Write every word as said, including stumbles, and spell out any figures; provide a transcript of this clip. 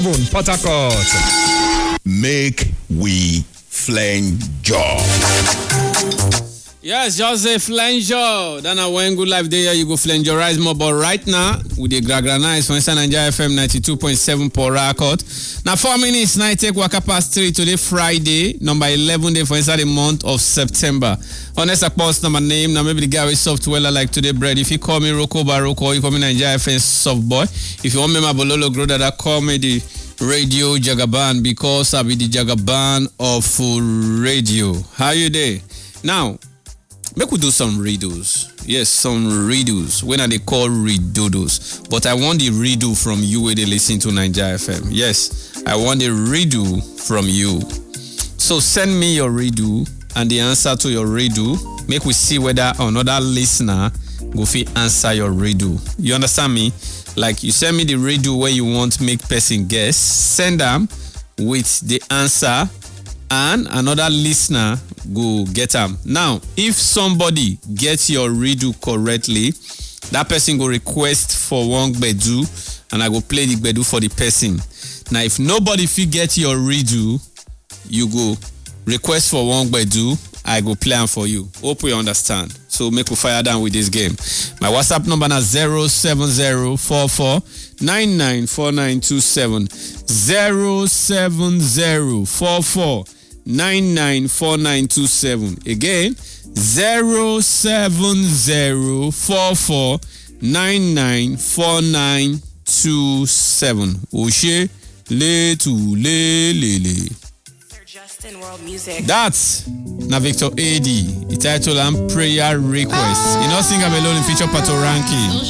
Port Harcourt. Make we flenjo. Yes, just a flenjo. Then I when good life there, you go flenjorize more. But right now, with the Gragrana, for instance, Nigeria F M ninety-two point seven Port Harcourt. Now, four minutes, now take waka past three today, Friday, number eleven day for inside the month of September. Honest, I post number name, now maybe the guy with software like today, bread. If you call me Roko Baroko, you call me Nigeria F M soft boy. If you want me, my Bololo Grow, that call me the Radio Jagaban, because I be the Jagaban of radio. How you there? Now, make we do some riddles. Yes, some riddles. When are they call riddles? But I want the riddle from you where they listen to Nigeria F M. Yes, I want the riddle from you. So send me your riddle and the answer to your riddle. Make we see whether another listener go fit answer your riddle. You understand me? Like you send me the riddle where you want make person guess. Send them with the answer and another listener go get them. Now, if somebody gets your riddle correctly, that person go request for one gbedu and I go play the gbedu for the person. Now, if nobody fit get your riddle, you go request for one gbedu, I go play am for you. Hope you understand. So make we fire down with this game. My WhatsApp number is zero seven zero four four nine nine four nine two seven. zero seven zero four four nine nine four nine two seven. Again, zero seven zero four four nine nine four nine two seven. Oshe le tu le le le. Justin World Music. That's na Victor A D. The title and prayer request. You know, sing alone in feature Pato Ranking.